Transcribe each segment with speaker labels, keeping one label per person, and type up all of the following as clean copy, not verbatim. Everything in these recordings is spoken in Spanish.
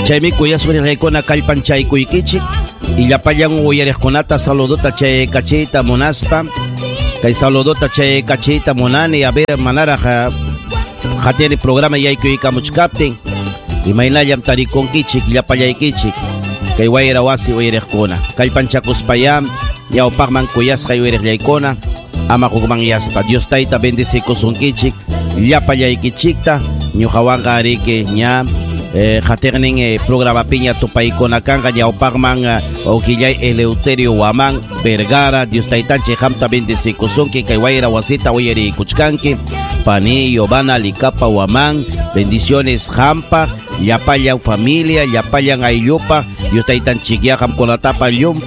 Speaker 1: Chaymi kuyas urirqaykuna kallpanchaykuykichin illapallan uyariqkunata saludota chay kachita munaspa kay saludota chay kachita munani a ver manaraq qhatiani programa yaykuykamuchkaptin imaynallam tarikunkichik llapallaykichik kay wayra wasi uyariqkuna kallpanchakuspayam yawpaqman kuyasqay uyariqllaykuna ama hukman yaspa Dios tayta bendicikusunkichik llapallaykichikta ñuqawanqa ariki ña Haterning programa piña tupaykuna kanqa ñawpaqman Oquillay Eleuterio Waman Vergara Dios taytanchik hamta bendicikusunki kay wayra wasita uyarikuchkanki Pani Yovana Licapa Waman bendiciones hampa llapallan familia llapallan ayllupa Dios taytanchik hamkunatapa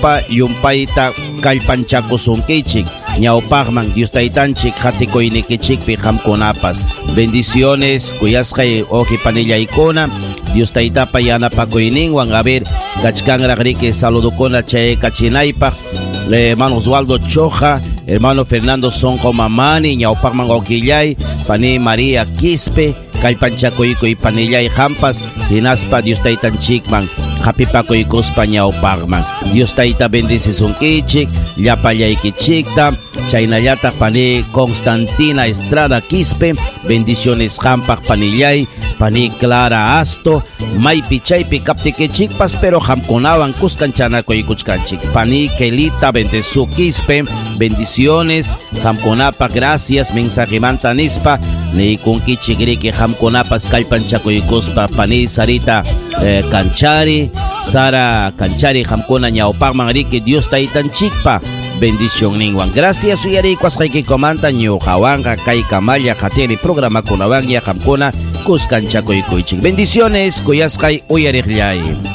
Speaker 1: yumpayta kallpanchakusunkichik ñawpaqman Dios taytanchik hatikoynikichikpi hamkunapas bendiciones kuyasqay oji panillaykuna Dios taytapa yanapakuyninwan a ver kachkanraq riki saludukuna chay kachinaypaq hermano Osvaldo Choja hermano Fernando Sonko Mamani ñawpaqman oquillay pani María Quispe kallpanchakuykuy panillay hampas hinaspa Dios taytanchikman hapipakuykuspa ñawpaqman Dios tayta bendicisunkichik llapallaykichikta chaynallataq pani Constantina Estrada Quispe bendiciones hampaq panillay pani Clara Asto maypi chaypi kaptikichikpas pero hamkunawan kuskanchanakuykutkanchik pani Kelita Bendesu Quispe bendiciones hamkunapa gracias mensajimanta nispa nikunkichik riki hamkunapas kallpanchakuykuspa pani Sarita Canchari Sara Canchari hamkuna ñawpaqman riki Dios taytanchikpa bendición ningwan gracias uyariykuas qaykikumanta ñuqawanqa kay kamalla qhatiani programakunawan hamkuna kuskanchakuykuychik bendiciones kuyasqay uyariqllay